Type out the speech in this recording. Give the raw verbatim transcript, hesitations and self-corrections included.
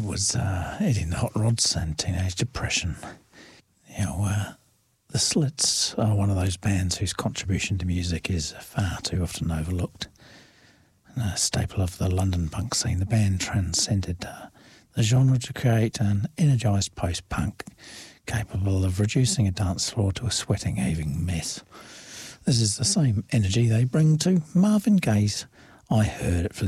was uh, Eating the Hot Rods and Teenage Depression. You know, uh, the Slits are one of those bands whose contribution to music is far too often overlooked. A staple of the London punk scene, the band transcended uh, the genre to create an energised post-punk capable of reducing a dance floor to a sweating, heaving mess. This is the same energy they bring to Marvin Gaye's I Heard It For